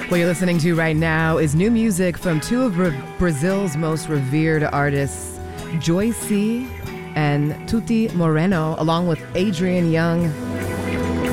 What you're listening to right now is new music from two of Brazil's most revered artists, Joy C and Tuti Moreno, along with Adrian Young.